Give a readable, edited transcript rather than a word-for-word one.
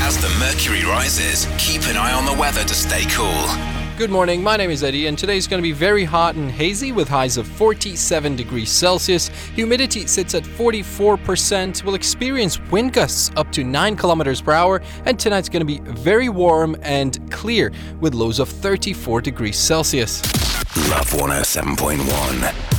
As the mercury rises, keep an eye on the weather to stay cool. Good morning, my name is Eddie, and today's going to be very hot and hazy with highs of 47 degrees Celsius. Humidity sits at 44%. We'll experience wind gusts up to 9 kilometers per hour, and tonight's going to be very warm and clear with lows of 34 degrees Celsius. Love 107.1.